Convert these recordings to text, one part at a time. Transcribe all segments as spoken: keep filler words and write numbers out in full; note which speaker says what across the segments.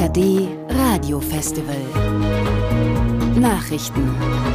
Speaker 1: D Radiofestival. Nachrichten.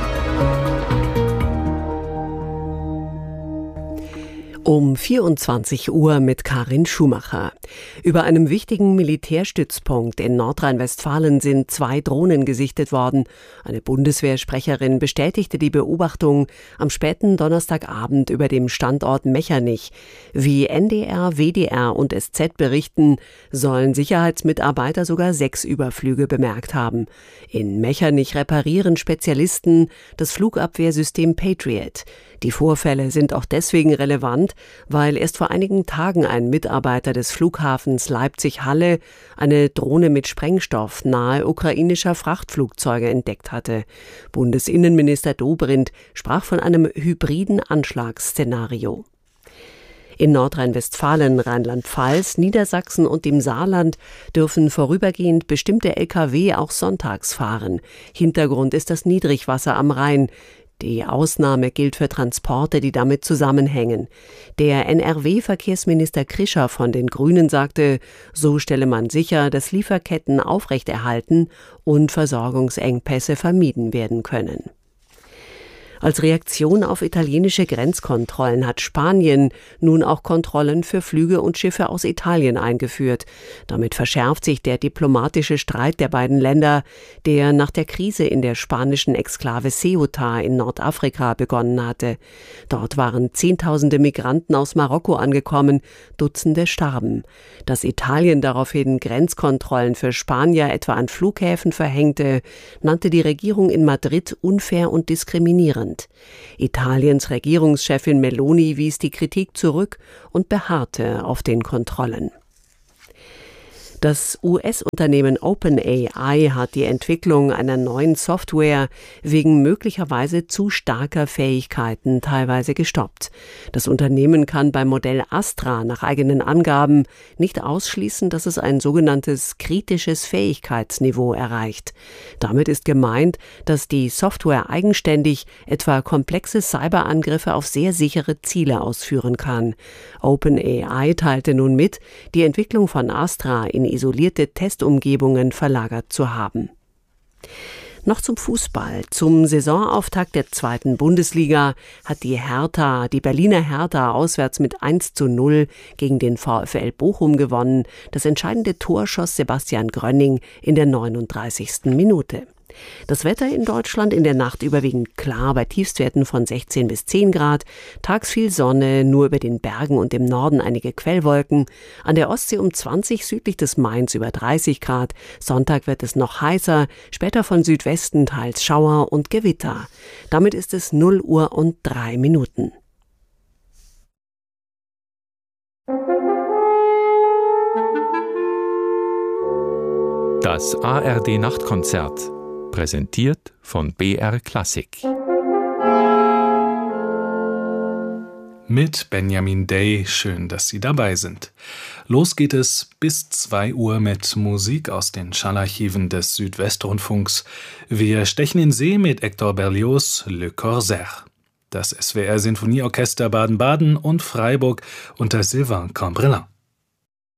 Speaker 2: Um vierundzwanzig Uhr mit Karin Schumacher. Über einem wichtigen Militärstützpunkt in Nordrhein-Westfalen sind zwei Drohnen gesichtet worden. Eine Bundeswehrsprecherin bestätigte die Beobachtung am späten Donnerstagabend über dem Standort Mechernich. Wie N D R, W D R und S Z berichten, sollen Sicherheitsmitarbeiter sogar sechs Überflüge bemerkt haben. In Mechernich reparieren Spezialisten das Flugabwehrsystem Patriot. Die Vorfälle sind auch deswegen relevant, weil erst vor einigen Tagen ein Mitarbeiter des Flughafens Leipzig-Halle eine Drohne mit Sprengstoff nahe ukrainischer Frachtflugzeuge entdeckt hatte. Bundesinnenminister Dobrindt sprach von einem hybriden Anschlagsszenario. In Nordrhein-Westfalen, Rheinland-Pfalz, Niedersachsen und dem Saarland dürfen vorübergehend bestimmte L K W auch sonntags fahren. Hintergrund ist das Niedrigwasser am Rhein. Die Ausnahme gilt für Transporte, die damit zusammenhängen. Der N R W-Verkehrsminister Krischer von den Grünen sagte, so stelle man sicher, dass Lieferketten aufrechterhalten und Versorgungsengpässe vermieden werden können. Als Reaktion auf italienische Grenzkontrollen hat Spanien nun auch Kontrollen für Flüge und Schiffe aus Italien eingeführt. Damit verschärft sich der diplomatische Streit der beiden Länder, der nach der Krise in der spanischen Exklave Ceuta in Nordafrika begonnen hatte. Dort waren Zehntausende Migranten aus Marokko angekommen, Dutzende starben. Dass Italien daraufhin Grenzkontrollen für Spanier etwa an Flughäfen verhängte, nannte die Regierung in Madrid unfair und diskriminierend. Italiens Regierungschefin Meloni wies die Kritik zurück und beharrte auf den Kontrollen. Das U S-Unternehmen OpenAI hat die Entwicklung einer neuen Software wegen möglicherweise zu starker Fähigkeiten teilweise gestoppt. Das Unternehmen kann beim Modell Astra nach eigenen Angaben nicht ausschließen, dass es ein sogenanntes kritisches Fähigkeitsniveau erreicht. Damit ist gemeint, dass die Software eigenständig etwa komplexe Cyberangriffe auf sehr sichere Ziele ausführen kann. OpenAI teilte nun mit, die Entwicklung von Astra in isolierte Testumgebungen verlagert zu haben. Noch zum Fußball. Zum Saisonauftakt der zweiten Bundesliga hat die Hertha, die Berliner Hertha auswärts mit eins zu null gegen den VfL Bochum gewonnen. Das entscheidende Tor schoss Sebastian Grönning in der neununddreißigsten Minute. Das Wetter in Deutschland in der Nacht überwiegend klar bei Tiefstwerten von sechzehn bis zehn Grad. Tags viel Sonne, nur über den Bergen und im Norden einige Quellwolken. An der Ostsee um zwanzig, südlich des Mains über dreißig Grad. Sonntag wird es noch heißer, später von Südwesten teils Schauer und Gewitter. Damit ist es null Uhr und drei Minuten.
Speaker 3: Das A R D-Nachtkonzert. Präsentiert von B R Klassik.
Speaker 4: Mit Benjamin Day, schön, dass Sie dabei sind. Los geht es bis zwei Uhr mit Musik aus den Schallarchiven des Südwestrundfunks. Wir stechen in See mit Hector Berlioz' Le Corsaire. Das S W R-Sinfonieorchester Baden-Baden und Freiburg unter Sylvain Cambrelin.